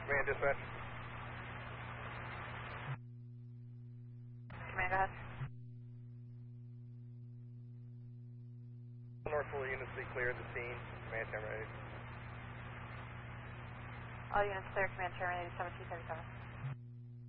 Command dispatch. Command, go ahead. North full units be clear of the scene. Command terminated. All units clear, command terminated, 1737.